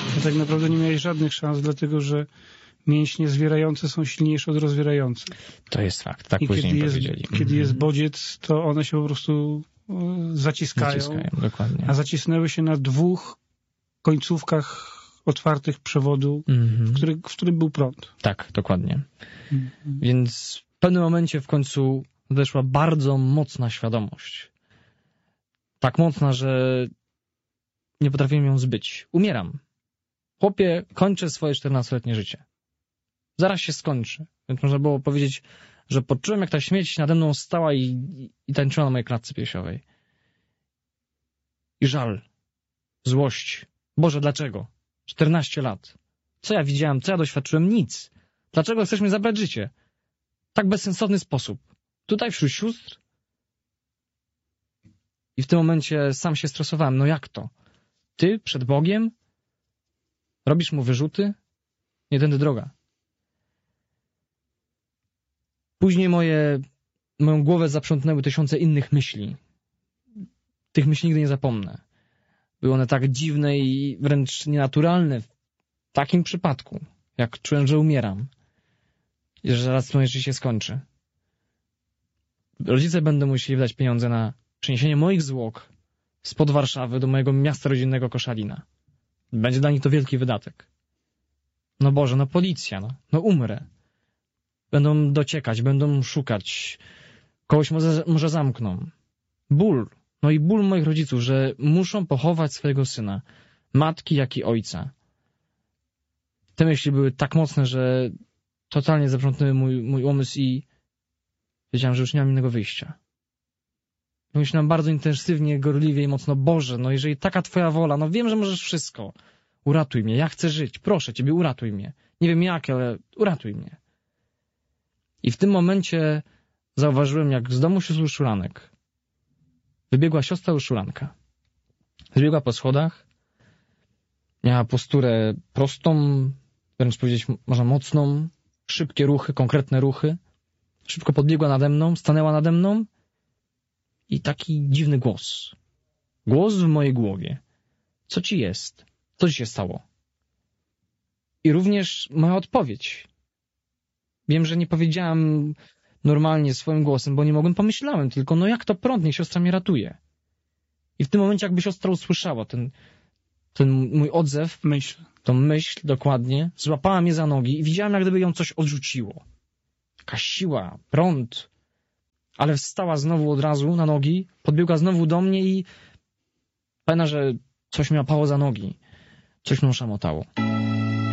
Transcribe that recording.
to tak naprawdę nie miałeś żadnych szans, dlatego że mięśnie zwierające są silniejsze od rozwierających. To jest fakt, tak I później mi powiedzieli. Kiedy jest bodziec, to one się po prostu zaciskają, dokładnie. A zacisnęły się na 2 końcówkach otwartych przewodu, w którym był prąd. Tak, dokładnie. Więc w pewnym momencie w końcu weszła bardzo mocna świadomość. Tak mocna, że nie potrafiłem ją zbyć. Umieram. Chłopie, kończę swoje 14-letnie życie. Zaraz się skończy. Więc można było powiedzieć, że poczułem, jak ta śmierć nade mną stała i tańczyła na mojej klatce piersiowej. I żal. Złość. Boże, dlaczego? 14 lat. Co ja widziałem? Co ja doświadczyłem? Nic. Dlaczego chcesz mi zabrać życie? W tak bezsensowny sposób. Tutaj wśród sióstr? I w tym momencie sam się stresowałem. No jak to? Ty przed Bogiem? Robisz mu wyrzuty? Nie tędy droga. Później moją głowę zaprzątnęły tysiące innych myśli. Tych myśli nigdy nie zapomnę. Były one tak dziwne i wręcz nienaturalne w takim przypadku, jak czułem, że umieram i że zaraz moje życie się skończy. Rodzice będą musieli wydać pieniądze na przeniesienie moich zwłok spod Warszawy do mojego miasta rodzinnego Koszalina. Będzie dla nich to wielki wydatek. No Boże, no policja, no umrę. Będą dociekać, będą szukać. Kogoś może zamkną. Ból. No i ból moich rodziców, że muszą pochować swojego syna. Matki, jak i ojca. Te myśli były tak mocne, że totalnie zaprzątnęły mój umysł i wiedziałem, że już nie mam innego wyjścia. Myślałem bardzo intensywnie, gorliwie i mocno. Boże, no jeżeli taka twoja wola, no wiem, że możesz wszystko. Uratuj mnie, ja chcę żyć. Proszę ciebie, uratuj mnie. Nie wiem jak, ale uratuj mnie. I w tym momencie zauważyłem, jak z domu sióstr Urszułanek wybiegła siostra Urszulanka. Wybiegła po schodach, miała posturę prostą, wręcz powiedzieć można mocną, szybkie ruchy, konkretne ruchy. Szybko podbiegła nade mną, stanęła nade mną i taki dziwny głos. Głos w mojej głowie. Co ci jest? Co ci się stało? I również moja odpowiedź. Wiem, że nie powiedziałem normalnie swoim głosem, bo nie mogłem, pomyślałem tylko, no jak to prąd, niech siostra mnie ratuje. I w tym momencie jakby siostra usłyszała ten mój odzew, tą myśl dokładnie, złapała mnie za nogi i widziałem, jak gdyby ją coś odrzuciło. Jakaś siła, prąd, ale wstała znowu od razu na nogi, podbiegła znowu do mnie i pewna, że coś mnie łapało za nogi, coś mnie szamotało.